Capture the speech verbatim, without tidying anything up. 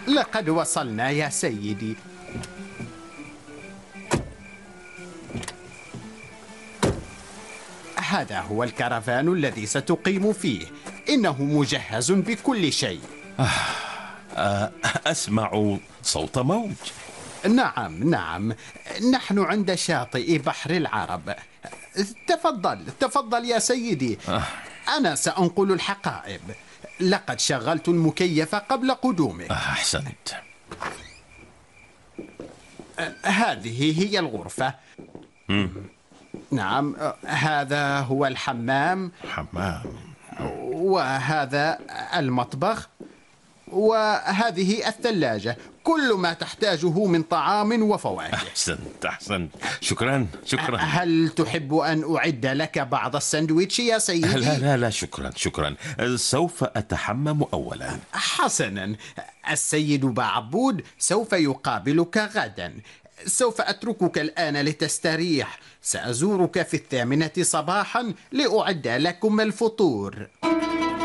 لقد وصلنا يا سيدي. هذا هو الكرفان الذي ستقيم فيه، إنه مجهز بكل شيء. أسمع صوت موج. نعم نعم، نحن عند شاطئ بحر العرب. تفضل تفضل يا سيدي، أنا سأنقل الحقائب. لقد شغلت المكيف قبل قدومك. أحسنت. هذه هي الغرفة. مم. نعم، هذا هو الحمام. حمام. وهذا المطبخ، وهذه الثلاجة. كل ما تحتاجه من طعام وفواكه. أحسنت أحسنت، شكرا شكرا. هل تحب أن أعد لك بعض الساندويتش يا سيدي؟ لا لا لا شكرا شكرا، سوف أتحمم أولا. حسنا، السيد بعبود سوف يقابلك غدا. سوف أتركك الآن لتستريح. سأزورك في الثامنة صباحا لأعد لكم الفطور.